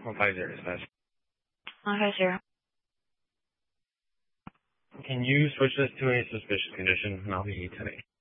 150 dispatch. 150. Can you switch this to a suspicious condition? And I'll be today.